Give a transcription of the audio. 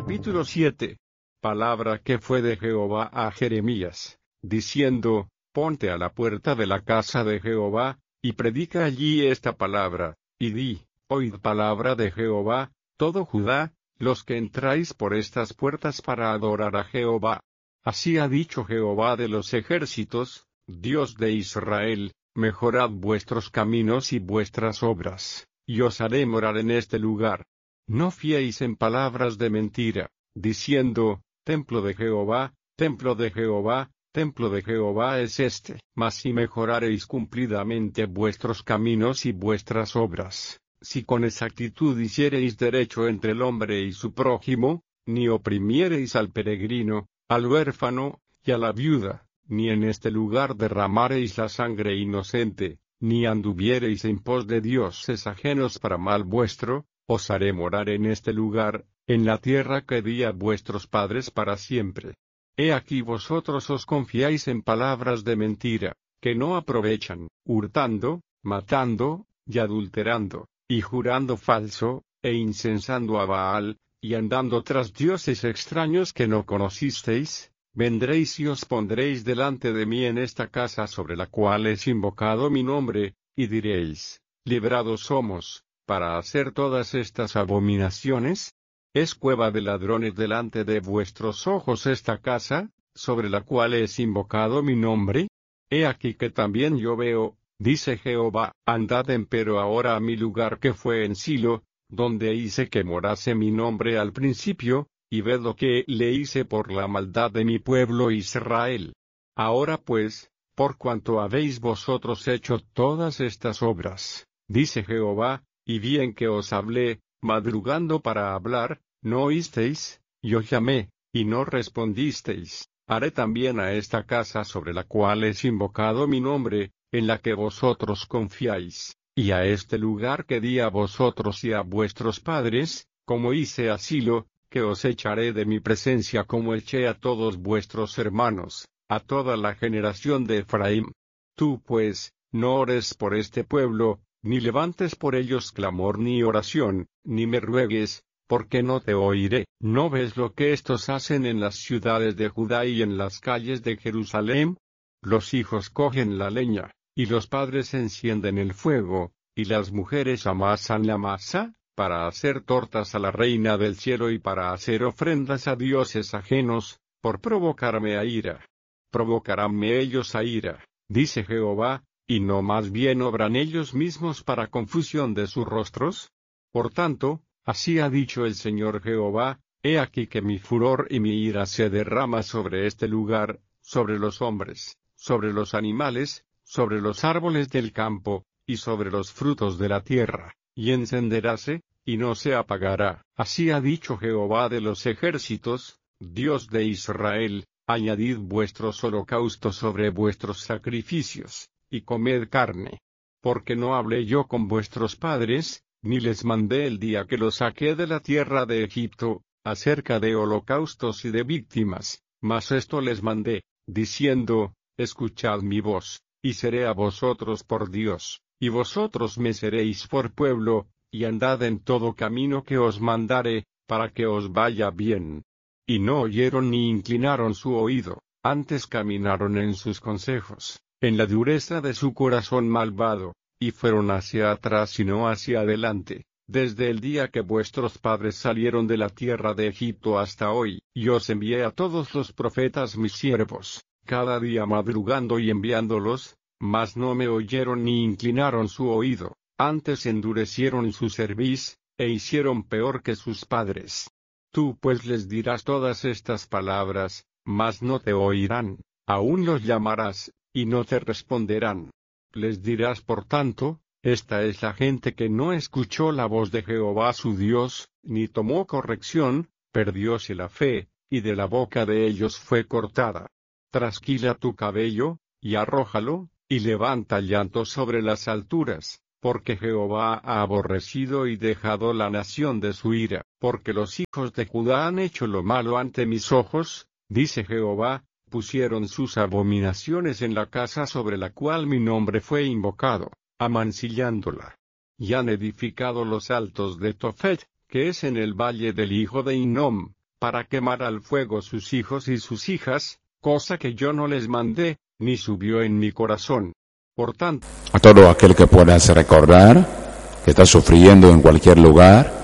Capítulo 7. Palabra que fue de Jehová a Jeremías, diciendo: Ponte a la puerta de la casa de Jehová, y predica allí esta palabra, y di: Oíd palabra de Jehová, todo Judá, los que entráis por estas puertas para adorar a Jehová. Así ha dicho Jehová de los ejércitos, Dios de Israel: Mejorad vuestros caminos y vuestras obras, y os haré morar en este lugar. No fiéis en palabras de mentira, diciendo: Templo de Jehová, templo de Jehová, templo de Jehová es este. Mas si mejorareis cumplidamente vuestros caminos y vuestras obras, si con exactitud hiciereis derecho entre el hombre y su prójimo, ni oprimiereis al peregrino, al huérfano, y a la viuda, ni en este lugar derramareis la sangre inocente, ni anduviereis en pos de dioses ajenos para mal vuestro, os haré morar en este lugar, en la tierra que di a vuestros padres para siempre. He aquí vosotros os confiáis en palabras de mentira, que no aprovechan, hurtando, matando, y adulterando, y jurando falso, e incensando a Baal, y andando tras dioses extraños que no conocisteis. Vendréis y os pondréis delante de mí en esta casa sobre la cual es invocado mi nombre, y diréis: Librados somos, para hacer todas estas abominaciones. ¿Es cueva de ladrones delante de vuestros ojos esta casa, sobre la cual es invocado mi nombre? He aquí que también yo veo, dice Jehová: Andad empero ahora a mi lugar que fue en Silo, donde hice que morase mi nombre al principio, y ved lo que le hice por la maldad de mi pueblo Israel. Ahora pues, por cuanto habéis vosotros hecho todas estas obras, dice Jehová, y bien que os hablé, madrugando para hablar, no oísteis, yo llamé, y no respondisteis, haré también a esta casa sobre la cual es invocado mi nombre, en la que vosotros confiáis, y a este lugar que di a vosotros y a vuestros padres, como hice a Silo, que os echaré de mi presencia como eché a todos vuestros hermanos, a toda la generación de Efraín. Tú pues, no ores por este pueblo, ni levantes por ellos clamor ni oración, ni me ruegues, porque no te oiré. ¿No ves lo que estos hacen en las ciudades de Judá y en las calles de Jerusalén? Los hijos cogen la leña, y los padres encienden el fuego, y las mujeres amasan la masa, para hacer tortas a la reina del cielo y para hacer ofrendas a dioses ajenos, por provocarme a ira. Provocaránme ellos a ira, dice Jehová, y no más bien obran ellos mismos para confusión de sus rostros. Por tanto, así ha dicho el Señor Jehová: He aquí que mi furor y mi ira se derrama sobre este lugar, sobre los hombres, sobre los animales, sobre los árboles del campo, y sobre los frutos de la tierra, y encenderáse, y no se apagará. Así ha dicho Jehová de los ejércitos, Dios de Israel: Añadid vuestros holocaustos sobre vuestros sacrificios, y comed carne. Porque no hablé yo con vuestros padres, ni les mandé el día que los saqué de la tierra de Egipto, acerca de holocaustos y de víctimas, mas esto les mandé, diciendo: Escuchad mi voz, y seré a vosotros por Dios, y vosotros me seréis por pueblo, y andad en todo camino que os mandare, para que os vaya bien. Y no oyeron ni inclinaron su oído, antes caminaron en sus consejos, en la dureza de su corazón malvado, y fueron hacia atrás y no hacia adelante, desde el día que vuestros padres salieron de la tierra de Egipto hasta hoy. Y os envié a todos los profetas mis siervos, cada día madrugando y enviándolos, mas no me oyeron ni inclinaron su oído, antes endurecieron su cerviz, e hicieron peor que sus padres. Tú pues les dirás todas estas palabras, mas no te oirán. Aún los llamarás, y no te responderán. Les dirás por tanto: Esta es la gente que no escuchó la voz de Jehová su Dios, ni tomó corrección, perdióse la fe, y de la boca de ellos fue cortada. Trasquila tu cabello, y arrójalo, y levanta llanto sobre las alturas, porque Jehová ha aborrecido y dejado la nación de su ira, porque los hijos de Judá han hecho lo malo ante mis ojos, dice Jehová, pusieron sus abominaciones en la casa sobre la cual mi nombre fue invocado, amancillándola. Y han edificado los altos de Tofet, que es en el valle del hijo de Hinnom, para quemar al fuego sus hijos y sus hijas, cosa que yo no les mandé, ni subió en mi corazón. Por tanto, a todo aquel que puedas recordar, que está sufriendo en cualquier lugar,